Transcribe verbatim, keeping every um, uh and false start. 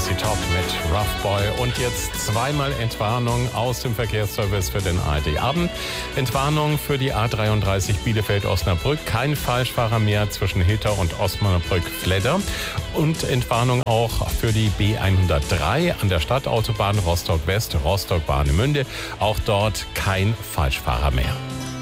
Crazy Top mit Rough Boy. Und jetzt zweimal Entwarnung aus dem Verkehrsservice für den A R D-Abend. Entwarnung für die A dreiunddreißig Bielefeld-Osnabrück. Kein Falschfahrer mehr zwischen Hilter und Osnabrück-Fledder. Und Entwarnung auch für die B hundertdrei an der Stadtautobahn Rostock-West, Rostock-Warnemünde. Auch dort kein Falschfahrer mehr.